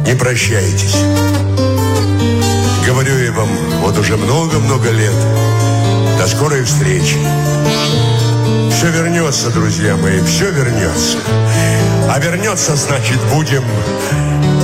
не прощайтесь. Говорю я вам вот уже много-много лет. До скорой встречи. Все вернется, друзья мои, все вернется. А вернется, значит, будем